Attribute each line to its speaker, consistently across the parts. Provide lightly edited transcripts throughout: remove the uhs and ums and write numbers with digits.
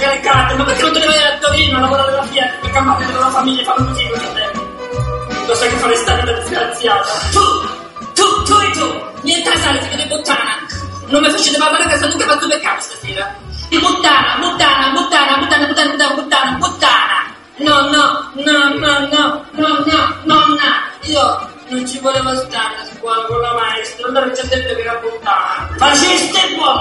Speaker 1: caricate, ma perché non te ne vai a Torino a lavorare alla Fiat, per campare per la famiglia e fanno così con te? Lo sai che fare stare da disgraziata. Tu, niente a sale, figlio di puttana. Non mi facete parlare che sono mica fatto beccare stasera. Puttana. No. Io non ci volevo stare a scuola con la maestra, allora ci ha detto che era puttana. Fascisti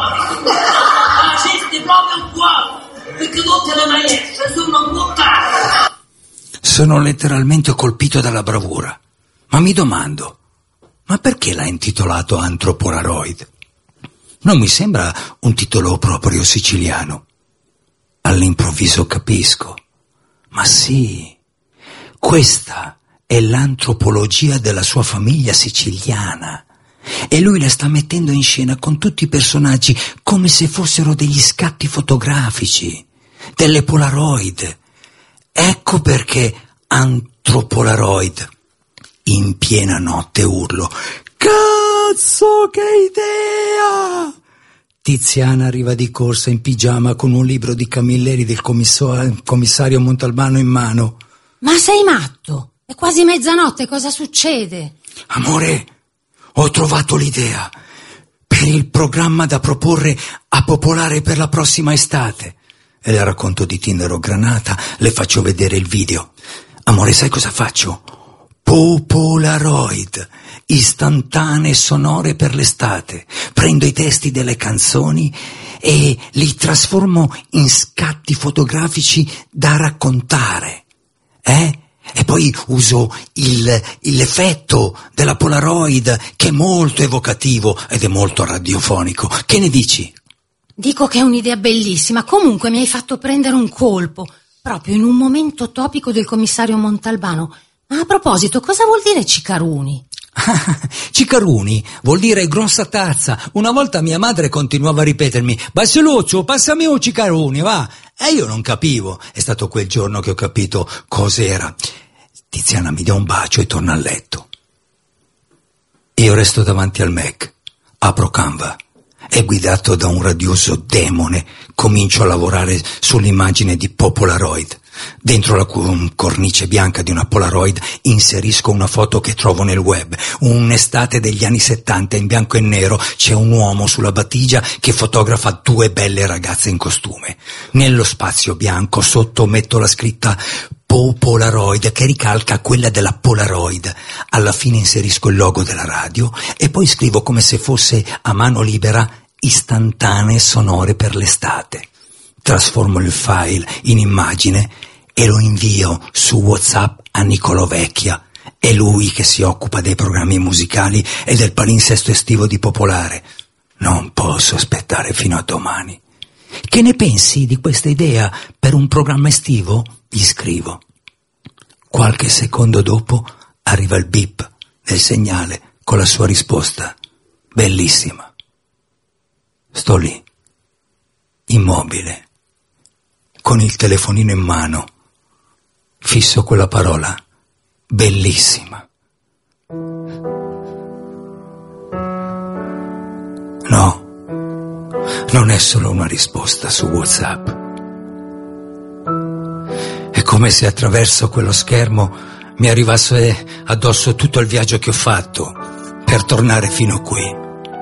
Speaker 1: proprio buono, perché tutte le maestre sono puttane.
Speaker 2: Sono letteralmente colpito dalla bravura, ma mi domando, ma perché l'ha intitolato Antropolaroid? Non mi sembra un titolo proprio siciliano. All'improvviso capisco. Ma sì, questa è l'antropologia della sua famiglia siciliana. E lui la sta mettendo in scena con tutti i personaggi come se fossero degli scatti fotografici, delle Polaroid. Ecco perché Antropolaroid. In piena notte urlo: cazzo, che idea! Tiziana arriva di corsa in pigiama con un libro di Camilleri del commissario Montalbano in mano.
Speaker 3: Ma sei matto? È quasi mezzanotte, cosa succede?
Speaker 2: Amore, ho trovato l'idea per il programma da proporre a Popolare per la prossima estate. E le racconto di Tinder o Granata, le faccio vedere il video. Amore, sai cosa faccio? Popolaroid, istantanee sonore per l'estate. Prendo i testi delle canzoni e li trasformo in scatti fotografici da raccontare. E poi uso l'effetto della Polaroid, che è molto evocativo ed è molto radiofonico. Che ne dici?
Speaker 3: Dico che è un'idea bellissima. Comunque mi hai fatto prendere un colpo, proprio in un momento topico del commissario Montalbano. Ma a proposito, cosa vuol dire cicaruni?
Speaker 2: Cicaruni vuol dire grossa tazza. Una volta mia madre continuava a ripetermi: Basiluzzo, passami un cicaruni, va. E io non capivo. È stato quel giorno che ho capito cos'era. Tiziana mi dà un bacio e torna a letto. Io resto davanti al Mac, apro Canva e, guidato da un radioso demone, comincio a lavorare sull'immagine di Popolaroid. Dentro la cornice bianca di una Polaroid inserisco una foto che trovo nel web. Un'estate degli anni 70 in bianco e nero, c'è un uomo sulla battigia che fotografa due belle ragazze in costume. Nello spazio bianco sotto metto la scritta Popolaroid, che ricalca quella della Polaroid. Alla fine inserisco il logo della radio e poi scrivo, come se fosse a mano libera, istantanee sonore per l'estate. Trasformo il file in immagine e lo invio su WhatsApp a Nicolò Vecchia. È lui che si occupa dei programmi musicali e del palinsesto estivo di Popolare. Non posso aspettare fino a domani. Che ne pensi di questa idea per un programma estivo? Gli scrivo. Qualche secondo dopo arriva il beep del segnale con la sua risposta. Bellissima. Sto lì, immobile, con il telefonino in mano, fisso quella parola, bellissima. No, non è solo una risposta su WhatsApp. È come se attraverso quello schermo mi arrivasse addosso tutto il viaggio che ho fatto per tornare fino qui.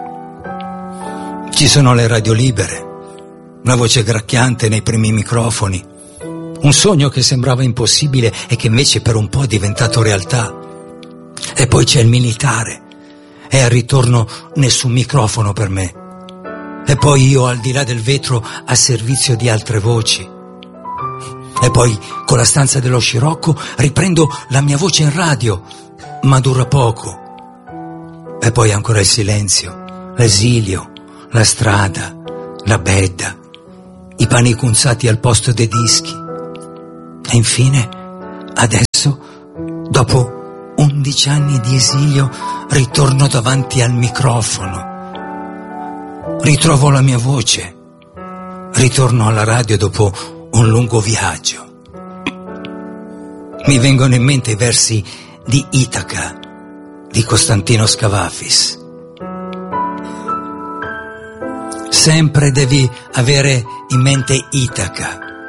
Speaker 2: Ci sono le radio libere, una voce gracchiante nei primi microfoni, un sogno che sembrava impossibile e che invece per un po' è diventato realtà. E poi c'è il militare, e al ritorno nessun microfono per me. E poi io al di là del vetro a servizio di altre voci. E poi con la stanza dello scirocco riprendo la mia voce in radio, ma dura poco. E poi ancora il silenzio, l'esilio, la strada, la bedda, i pani cunzati al posto dei dischi. E infine, adesso, dopo 11 anni di esilio, ritorno davanti al microfono. Ritrovo la mia voce. Ritorno alla radio dopo un lungo viaggio. Mi vengono in mente i versi di Itaca, di Costantino Scavafis. Sempre devi avere in mente Itaca,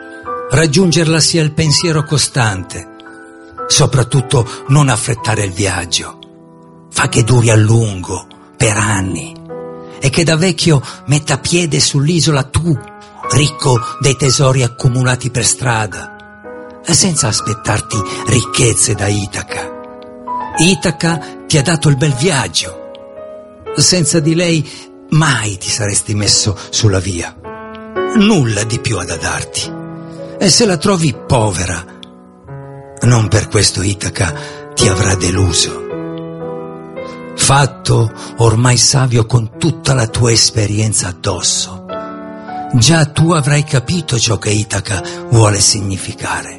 Speaker 2: raggiungerla sia il pensiero costante. Soprattutto non affrettare il viaggio. Fa che duri a lungo, per anni, e che da vecchio metta piede sull'isola tu, ricco dei tesori accumulati per strada, senza aspettarti ricchezze da Itaca. Itaca ti ha dato il bel viaggio. Senza di lei mai ti saresti messo sulla via. Nulla di più ha da darti. E se la trovi povera, non per questo Itaca ti avrà deluso. Fatto ormai savio con tutta la tua esperienza addosso, già tu avrai capito ciò che Itaca vuole significare.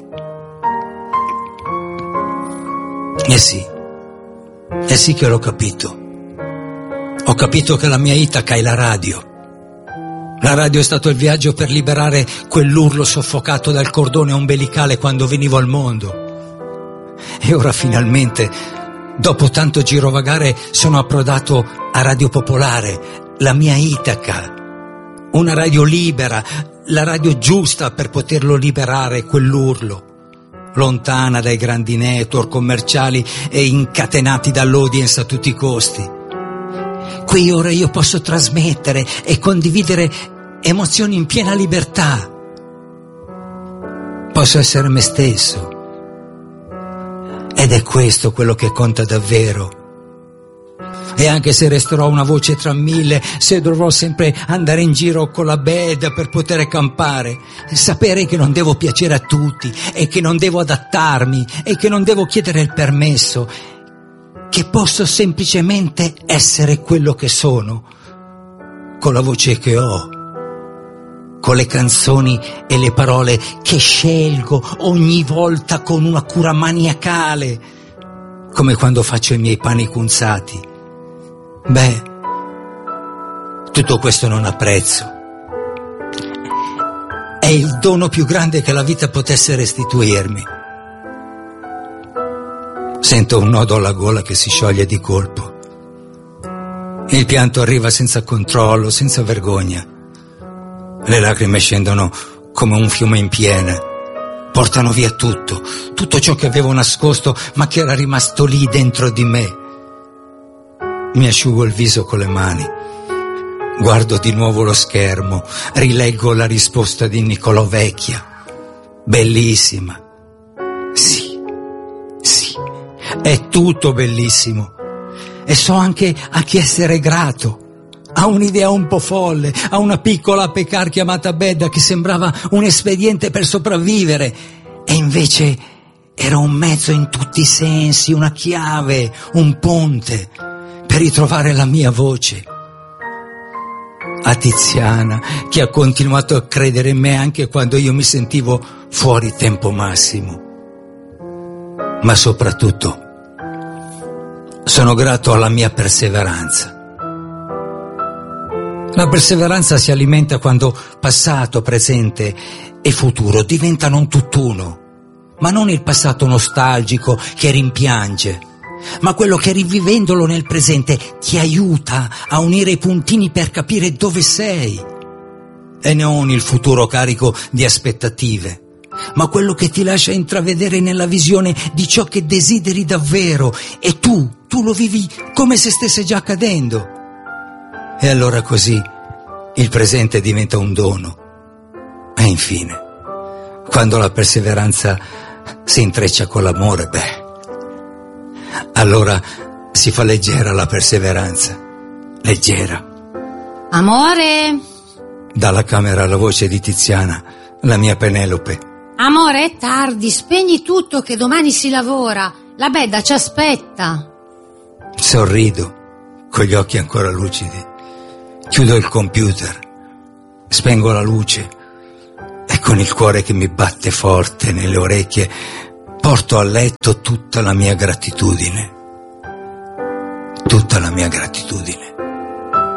Speaker 2: E sì che l'ho capito. Ho capito che la mia Itaca è la radio. La radio è stato il viaggio per liberare quell'urlo soffocato dal cordone ombelicale quando venivo al mondo. E ora finalmente, dopo tanto girovagare, sono approdato a Radio Popolare, la mia Itaca. Una radio libera, la radio giusta per poterlo liberare quell'urlo. Lontana dai grandi network commerciali e incatenati dall'audience a tutti i costi. Qui ora io posso trasmettere e condividere emozioni in piena libertà. Posso essere me stesso. Ed è questo quello che conta davvero. E anche se resterò una voce tra mille, se dovrò sempre andare in giro con la bed per poter campare, sapere che non devo piacere a tutti e che non devo adattarmi e che non devo chiedere il permesso, che posso semplicemente essere quello che sono, con la voce che ho, con le canzoni e le parole che scelgo ogni volta con una cura maniacale, come quando faccio i miei pani cunzati. Beh, tutto questo non ha prezzo. È il dono più grande che la vita potesse restituirmi. Sento un nodo alla gola che si scioglie di colpo. Il pianto arriva senza controllo, senza vergogna. Le lacrime scendono come un fiume in piena. Portano via tutto ciò che avevo nascosto, ma che era rimasto lì dentro di me. Mi asciugo il viso con le mani, guardo di nuovo lo schermo, rileggo la risposta di Niccolò Vecchia. Bellissima. Sì, è tutto bellissimo. E so anche a chi essere grato. A un'idea un po' folle, a una piccola pecar chiamata Bedda che sembrava un espediente per sopravvivere. E invece era un mezzo in tutti i sensi, una chiave, un ponte per ritrovare la mia voce. A Tiziana, che ha continuato a credere in me anche quando io mi sentivo fuori tempo massimo. Ma soprattutto sono grato alla mia perseveranza. La perseveranza si alimenta quando passato, presente e futuro diventano un tutt'uno, ma non il passato nostalgico che rimpiange, ma quello che rivivendolo nel presente ti aiuta a unire i puntini per capire dove sei, e non il futuro carico di aspettative, ma quello che ti lascia intravedere nella visione di ciò che desideri davvero, e tu lo vivi come se stesse già accadendo. E allora così il presente diventa un dono. E infine, quando la perseveranza si intreccia con l'amore, allora si fa leggera la perseveranza, leggera.
Speaker 3: Amore?
Speaker 2: Dalla camera la voce di Tiziana, la mia Penelope.
Speaker 3: Amore, è tardi, spegni tutto che domani si lavora. La Bedda ci aspetta.
Speaker 2: Sorrido, con gli occhi ancora lucidi. Chiudo il computer, spengo la luce e con il cuore che mi batte forte nelle orecchie porto a letto tutta la mia gratitudine. Tutta la mia gratitudine.